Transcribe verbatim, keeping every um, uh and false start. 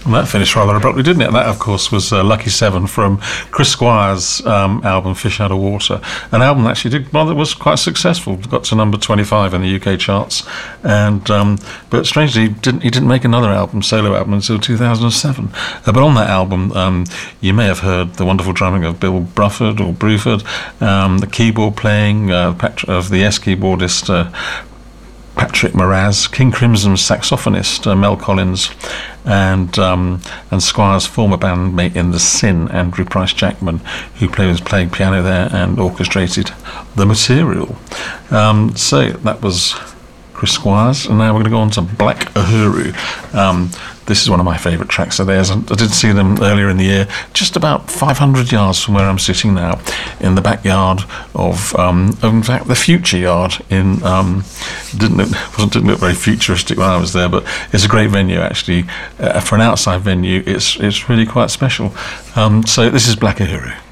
And that finished rather abruptly, didn't it? And that, of course, was uh, Lucky Seven from Chris Squire's um, album Fish Out of Water. An album that actually did, well, that was quite successful. Got to number twenty-five in the U K charts. And um, but strangely, he didn't, he didn't make another album, solo album, until two thousand seven. Uh, but on that album, um, you may have heard the wonderful drumming of Bill Bruford or Bruford, um, the keyboard playing uh, of the S keyboardist uh, Patrick Moraz, King Crimson's saxophonist uh, Mel Collins, and um, and Squire's former bandmate in The Sin, Andrew Price Jackman, who play, was playing piano there and orchestrated the material. Um, so that was Chris Squires, and now we're going to go on to Black Uhuru. Um, this is one of my favourite tracks of theirs. I did see them earlier in the year, just about five hundred yards from where I'm sitting now, in the backyard of, um, of in fact, the Future Yard. In um, didn't look, wasn't didn't look very futuristic when I was there, but it's a great venue actually. Uh, for an outside venue, it's it's really quite special. Um, so this is Black Uhuru.